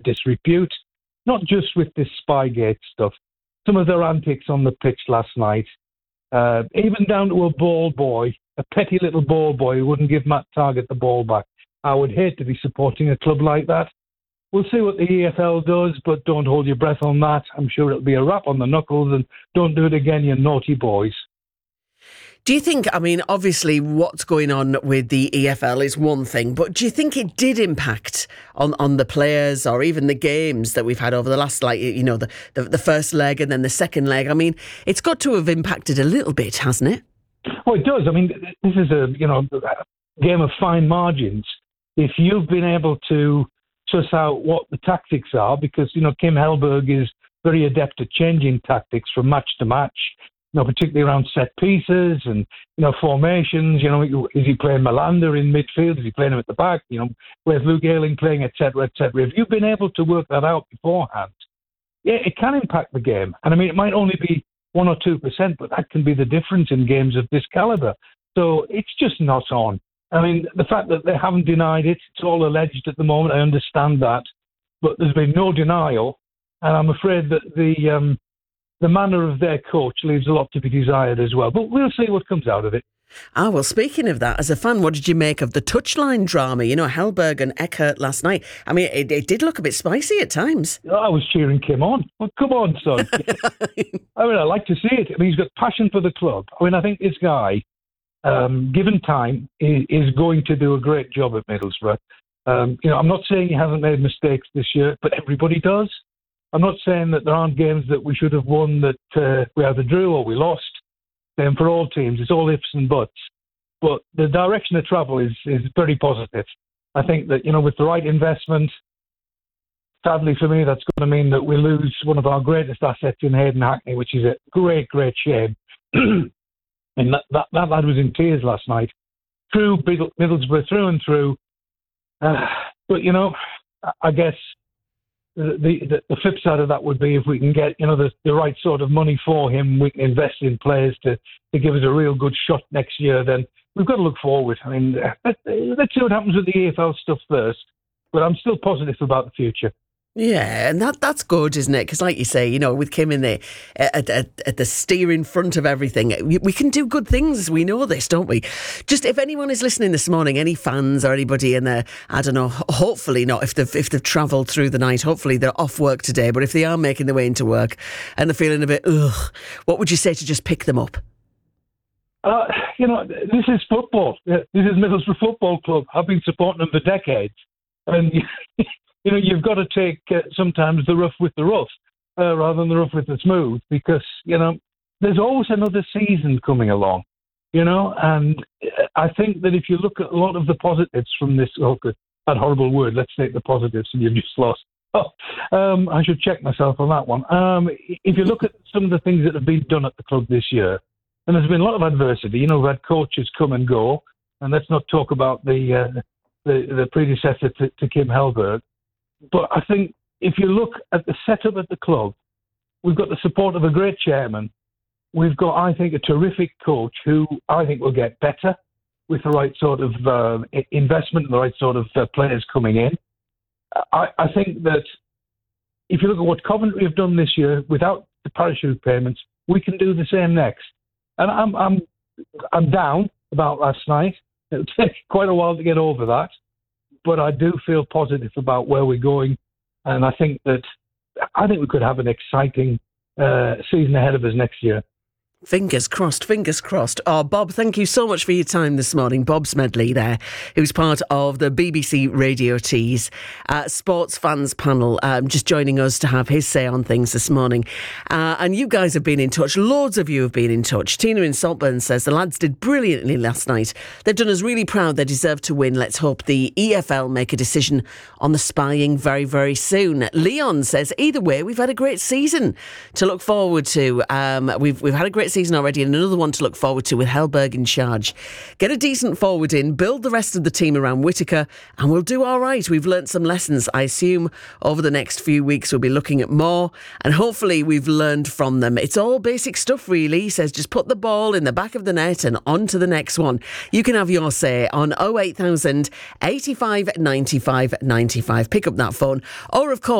disrepute, not just with this Spygate stuff. Some of their antics on the pitch last night, even down to a ball boy, a petty little ball boy who wouldn't give Matt Targett the ball back. I would hate to be supporting a club like that. We'll see what the EFL does, but don't hold your breath on that. I'm sure it'll be a rap on the knuckles, and don't do it again, you naughty boys. Do you think, I mean, obviously what's going on with the EFL is one thing, but do you think it did impact on the players or even the games that we've had over the last, the first leg and then the second leg? I mean, it's got to have impacted a little bit, hasn't it? Well, it does. I mean, this is a game of fine margins. If you've been able to suss out what the tactics are, because, Kim Hellberg is very adept at changing tactics from match to match, particularly around set pieces and, formations. Is he playing Malander in midfield? Is he playing him at the back? Where's Luke Ayling playing, et cetera, et cetera? If you've been able to work that out beforehand, yeah, it can impact the game. And I mean, it might only be 1 or 2%, but that can be the difference in games of this caliber. So it's just not on. I mean, the fact that they haven't denied it, it's all alleged at the moment, I understand that. But there's been no denial. And I'm afraid that the manner of their coach leaves a lot to be desired as well. But we'll see what comes out of it. Well, speaking of that, as a fan, what did you make of the touchline drama? Hellberg and Eckert last night. I mean, it did look a bit spicy at times. I was cheering Kim on. Well, come on, son. I mean, I like to see it. I mean, he's got passion for the club. I mean, I think this guy, given time, is going to do a great job at Middlesbrough. I'm not saying he hasn't made mistakes this year, but everybody does. I'm not saying that there aren't games that we should have won that we either drew or we lost. Same for all teams. It's all ifs and buts. But the direction of travel is very positive. I think that, with the right investment, sadly for me, that's going to mean that we lose one of our greatest assets in Hayden Hackney, which is a great, great shame. And that lad was in tears last night. True Middlesbrough through and through. But, I guess the flip side of that would be if we can get, the right sort of money for him, we can invest in players to give us a real good shot next year, then we've got to look forward. I mean, let's see what happens with the EFL stuff first. But I'm still positive about the future. Yeah, and that's good, isn't it? Because like you say, with Kim in there at the steering front of everything, we can do good things. We know this, don't we? Just if anyone is listening this morning, any fans or anybody in there, I don't know, hopefully not, if they've travelled through the night, hopefully they're off work today, but if they are making their way into work and they're feeling a bit, what would you say to just pick them up? This is football. This is Middlesbrough Football Club. I've been supporting them for decades. And you've got to take sometimes the rough with the rough rather than the rough with the smooth, because, there's always another season coming along, and I think that if you look at a lot of the positives from this, that horrible word, let's take the positives, and you've just lost. I should check myself on that one. If you look at some of the things that have been done at the club this year, and there's been a lot of adversity, we've had coaches come and go, and let's not talk about the predecessor to Kim Hellberg. But I think if you look at the setup at the club, we've got the support of a great chairman. We've got, I think, a terrific coach who I think will get better with the right sort of investment and the right sort of players coming in. I think that if you look at what Coventry have done this year without the parachute payments, we can do the same next. And I'm down about last night. It'll take quite a while to get over that. But I do feel positive about where we're going, and I think we could have an exciting season ahead of us next year. Fingers crossed, fingers crossed. Bob, thank you so much for your time this morning. Bob Smedley there, who's part of the BBC Radio Tees Sports Fans panel, just joining us to have his say on things this morning. And you guys have been in touch. Loads of you have been in touch. Tina in Saltburn says the lads did brilliantly last night. They've done us really proud. They deserve to win. Let's hope the EFL make a decision on the spying very, very soon. Leon says, either way, we've had a great season to look forward to. We've had a great season already, and another one to look forward to with Hellberg in charge. Get a decent forward in, build the rest of the team around Whittaker, and we'll do all right. We've learnt some lessons. I assume over the next few weeks we'll be looking at more, and hopefully we've learned from them. It's all basic stuff, really. He says just put the ball in the back of the net and on to the next one. You can have your say on 08000 85 95 95. Pick up that phone, or of course